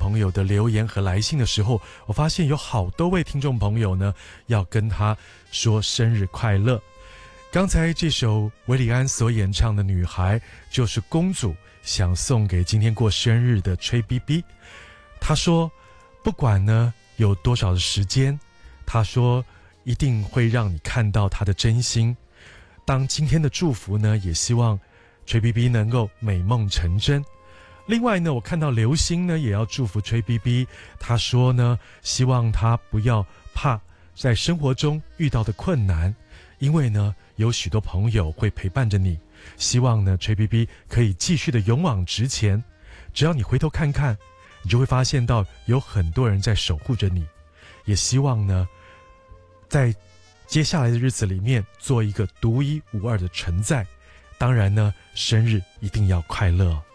朋友的留言和来信的时候，我发现有好多位听众朋友呢要跟他说生日快乐。刚才这首韦礼安所演唱的《女孩》就是公主想送给今天过生日的崔 BB。 他说不管呢有多少的时间，他说一定会让你看到他的真心。当今天的祝福呢，也希望崔 BB 能够美梦成真。另外呢，我看到刘星呢也要祝福崔 BB， 他说呢希望他不要怕在生活中遇到的困难，因为呢有许多朋友会陪伴着你。希望呢崔 BB 可以继续的勇往直前，只要你回头看看，你就会发现到有很多人在守护着你。也希望呢在接下来的日子里面做一个独一无二的存在。当然呢，生日一定要快乐。